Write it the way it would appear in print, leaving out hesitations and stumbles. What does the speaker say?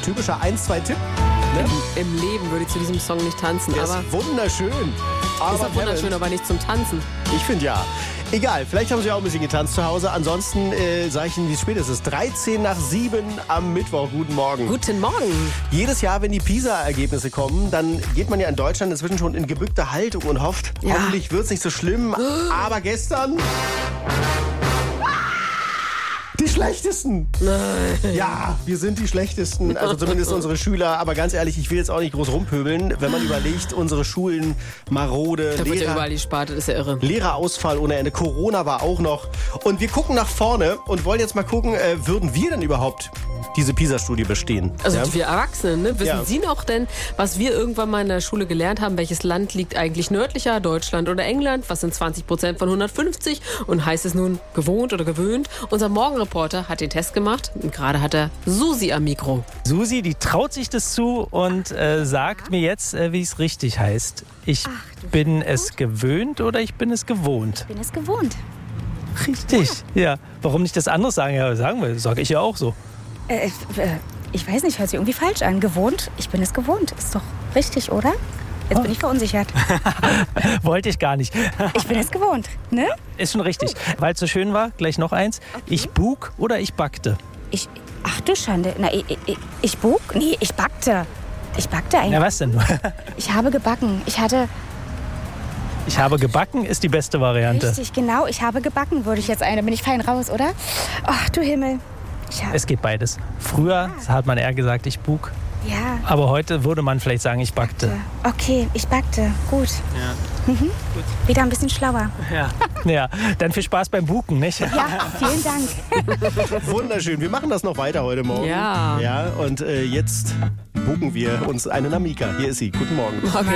typischer 1-2-Tipp. Ne? Im Leben würde ich zu diesem Song nicht tanzen. Der Aber ist wunderschön. ist auch wunderschön, aber nicht zum Tanzen. Ich finde ja. Egal, vielleicht haben Sie auch ein bisschen getanzt zu Hause. Ansonsten sage ich Ihnen, wie spät es ist. 13:07 am Mittwoch. Guten Morgen. Guten Morgen. Jedes Jahr, wenn die PISA-Ergebnisse kommen, dann geht man ja in Deutschland inzwischen schon in gebückte Haltung und hofft, hoffentlich wird es nicht so schlimm. Aber gestern... Die Schlechtesten. Nein. Ja, wir sind die Schlechtesten. Also zumindest unsere Schüler. Aber ganz ehrlich, ich will jetzt auch nicht groß rumpöbeln. Wenn man überlegt, unsere Schulen marode, Da wird ja überall die Sparte, das ist ja irre. Lehrerausfall ohne Ende. Corona war auch noch. Und wir gucken nach vorne und wollen jetzt mal gucken, würden wir denn überhaupt diese PISA-Studie bestehen? Also Ja? wir Erwachsenen, ne? Wissen Ja. Sie noch denn, was wir irgendwann mal in der Schule gelernt haben? Welches Land liegt eigentlich nördlicher, Deutschland oder England? Was sind 20% von 150? Und heißt es nun gewohnt oder gewöhnt? Unser Morgenreporter hat den Test gemacht und gerade hat er Susi am Mikro. Susi, die traut sich das zu und sagt mir jetzt, wie es richtig heißt. Ich bin es gewöhnt oder ich bin es gewohnt? Ich bin es gewohnt. Richtig, ja. Warum nicht das andere sagen? Ja, sagen wir, sage ich ja auch so. Ich weiß nicht, hört sich irgendwie falsch an. Gewohnt? Ich bin es gewohnt. Ist doch richtig, oder? Jetzt bin ich verunsichert. Wollte ich gar nicht. Ich bin es gewohnt, ne? Ist schon richtig. Weil es so schön war, gleich noch eins. Ich bug oder ich backte? Ach du Schande. Na, ich bug? Nee, ich backte. Ich backte eigentlich. Na, was denn? Ich habe gebacken. Ich habe gebacken ist die beste Variante. Richtig, genau. Ich habe gebacken, würde ich jetzt ein. Da bin ich fein raus, oder? Ach du Himmel. Es geht beides. Früher hat man eher gesagt, ich bug. Ja. Aber heute würde man vielleicht sagen, ich backte. Okay, ich backte. Gut. Ja. Mhm. Wieder ein bisschen schlauer. Ja, dann viel Spaß beim Buken, nicht? Ja, vielen Dank. Wunderschön. Wir machen das noch weiter heute Morgen. Ja. Ja, und jetzt buchen wir uns eine Namika. Hier ist sie. Guten Morgen. Morgen.